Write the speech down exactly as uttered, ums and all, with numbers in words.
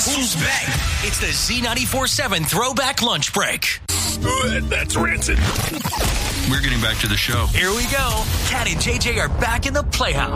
Who's back? It's the Z ninety-four seven Throwback Lunch Break. That's rancid. We're getting back to the show. Here we go. Cat and J J are back in the Playhouse.